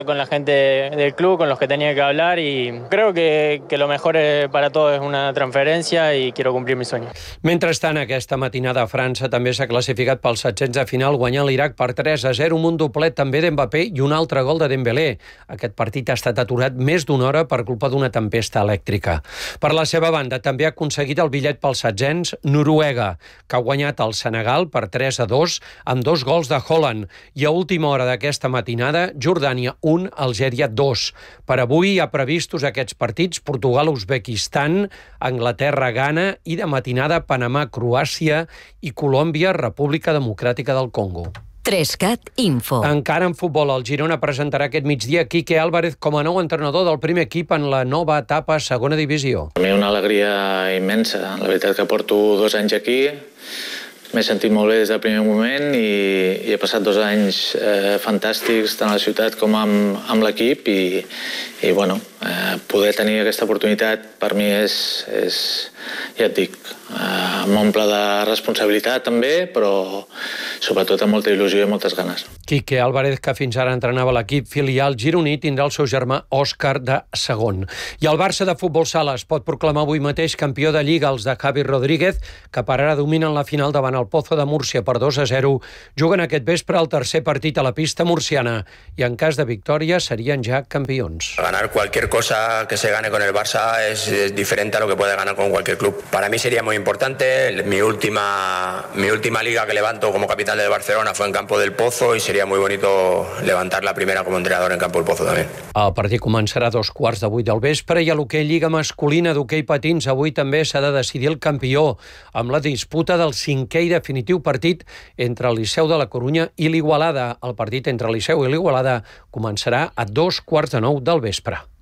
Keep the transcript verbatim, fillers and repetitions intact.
con la gente del club, con los que tenía que hablar y creo que, que lo mejor para todos es una transferencia y quiero cumplir mi sueño. Mentrestant, aquesta matinada a França també s'ha classificat pels setzents de final guanyant l'Iraq per tres a zero, un doblet també d'Mbappé i un altre gol de Dembélé. Aquest partit ha estat aturat més d'una hora per culpa d'una tempesta elèctrica. Per la seva banda, també ha aconseguit el bitllet pels setzents Noruega, que ha guanyat el Senegal per tres a dos amb dos gols de Haaland. I a última hora d'aquesta matinada, Jordània un, Algèria dos. Per avui hi ha previstos aquests partits Portugal-Uzbekistan, Anglaterra-Ghana i de matinada Panamà-Croàcia i Colòmbia-República Democràtica del Congo. Trescat Info. Encara en futbol, el Girona presentarà aquest migdia Quique Álvarez com a nou entrenador del primer equip en la nova etapa a segona divisió. Per mi una alegria immensa. La veritat que porto dos anys aquí. M'he sentit molt bé des del primer moment i, i he passat dos anys eh, fantàstics tant a la ciutat com amb, amb l'equip i, i bueno, eh, poder tenir aquesta oportunitat per mi és, és ja et dic, eh, m'omple de responsabilitat també, però sobretot amb molta il·lusió i moltes ganes. Quique Álvarez, que fins ara entrenava l'equip filial gironí, tindrà el seu germà Òscar de segon. I el Barça de futbol sala es pot proclamar avui mateix campió de Lliga. Els de Javi Rodríguez, que per ara dominen la final davant el Pozo de Múrcia per dos a zero, juguen aquest vespre el tercer partit a la pista murciana i en cas de victòria serien ja campions. Ganar cualquier cosa que se gane con el Barça es, es diferente a lo que puede ganar con cualquier club. Para mí sería muy importante. Mi última, mi última liga que levanto como capitán del Barcelona fue en campo del Pozo y sería muy bonito levantar la primera como entrenador en campo del Pozo també. El partit començarà a dos quarts de vuit del vespre i a l'hoquei Lliga masculina d'hoquei patins avui també s'ha de decidir el campió amb la disputa del cinquè i definitiu partit entre el Liceu de la Corunya i l'Igualada. El partit entre el Liceu i l'Igualada començarà a dos quarts de nou del vespre.